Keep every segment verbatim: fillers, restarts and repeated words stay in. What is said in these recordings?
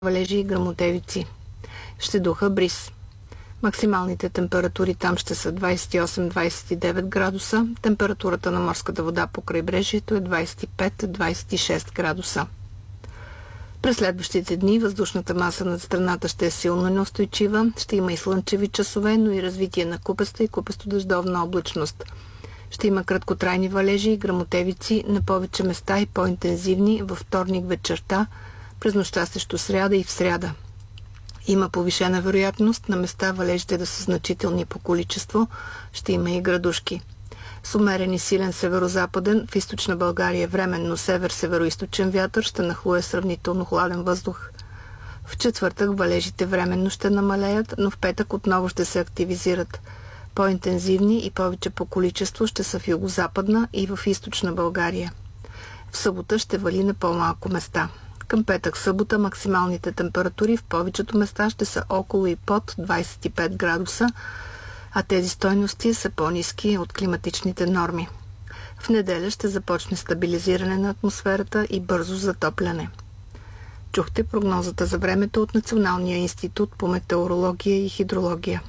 валежи и гръмотевици. Ще духа бриз. Максималните температури там ще са двадесет и осем до двадесет и девет градуса. Температурата на морската вода по крайбрежието е двадесет и пет до двадесет и шест градуса. През следващите дни въздушната маса над страната ще е силно неустойчива. Ще има и слънчеви часове, но и развитие на купеста и купесто-дъждовна облачност. Ще има краткотрайни валежи и гръмотевици на повече места и по-интензивни във вторник вечерта, през нощта срещу сряда и в сряда. Има повишена вероятност на места валежите да са значителни по количество. Ще има и градушки. С умерен и силен северо-западен, в източна България временно север-североизточен вятър ще нахлуе сравнително хладен въздух. В четвъртък валежите временно ще намалеят, но в петък отново ще се активизират. По-интензивни и повече по количество ще са в югозападна и в източна България. В събота ще вали на по-малко места. Към петък-събота максималните температури в повечето места ще са около и под двадесет и пет градуса, а тези стойности са по-ниски от климатичните норми. В неделя ще започне стабилизиране на атмосферата и бързо затопляне. Чухте прогнозата за времето от Националния институт по метеорология и хидрология.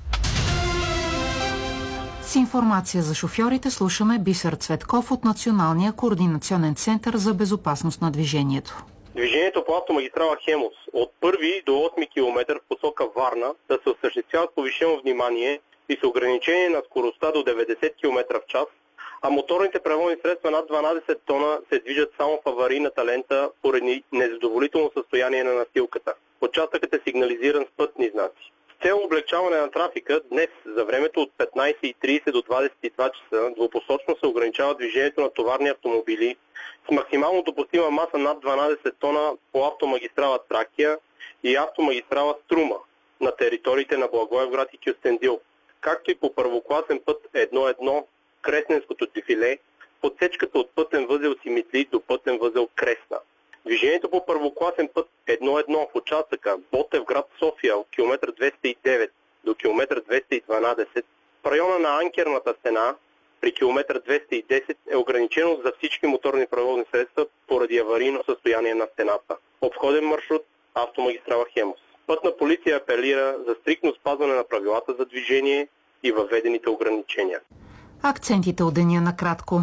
С информация за шофьорите слушаме Бисер Цветков от Националния координационен център за безопасност на движението. Движението по автомагистрала Хемус от първи до осми километър в посока Варна да се осъществява с повишено внимание и с ограничение на скоростта до деветдесет километра в час, а моторните превозни средства над дванадесет тона се движат само в аварийната лента поради незадоволително състояние на настилката. Участъкът е сигнализиран с пътни знаци. С цел облегчаване на трафика, днес за времето от петнадесет и тридесет до двадесет и два часа двупосочно се ограничава движението на товарни автомобили с максимално допустима маса над дванадесет тона по автомагистрала Тракия и автомагистрала Струма на териториите на Благоевград и Кюстендил, както и по първокласен път едно едно Кресненското дефиле, подсечката от пътен възел Симитли до пътен възел Кресна. Движението по първокласен път едно едно в участъка Ботевград София от километър двеста и девет до километър двеста и дванадесет в района на анкерната стена при километър двеста и десет е ограничено за всички моторни превозни средства поради аварийно състояние на стената. Обходен маршрут автомагистрала Хемус. Пътна полиция апелира за стриктно спазване на правилата за движение и въведените ограничения. Акцентите от деня накратко.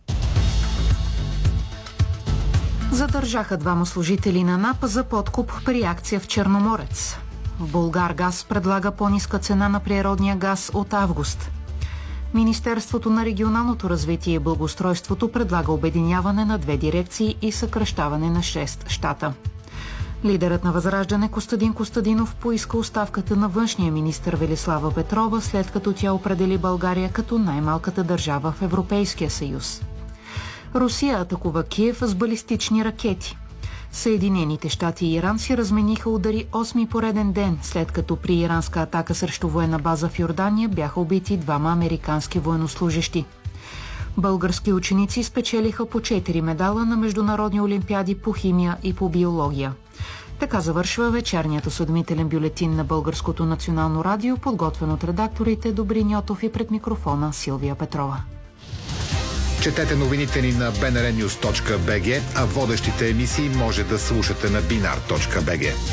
Задържаха двама служители на НАП за подкуп при акция в Черноморец. Булгаргаз предлага по-ниска цена на природния газ от август. Министерството на регионалното развитие и благоустройството предлага обединяване на две дирекции и съкращаване на шест щата. Лидерът на Възраждане Костадин Костадинов поиска оставката на външния министър Велислава Петрова, след като тя определи България като най-малката държава в Европейския съюз. Русия атакува Киев с балистични ракети. Съединените щати и Иран си размениха удари осми пореден ден, след като при иранска атака срещу военна база в Йордания бяха убити двама американски военнослужещи. Български ученици спечелиха по четири медала на международни олимпиади по химия и по биология. Така завършва вечерният осведомителен бюлетин на Българското национално радио, подготвен от редакторите Добрин Йотов и пред микрофона Силвия Петрова. Четете новините ни на би ен ар нюз точка би джи, а водещите емисии може да слушате на бинар точка би джи.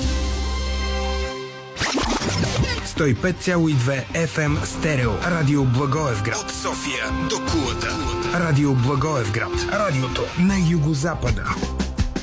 сто и пет цяло и две еф ем стерео. Радио Благоевград. От София до Кулата. Радио Благоевград. Радиото на югозапада.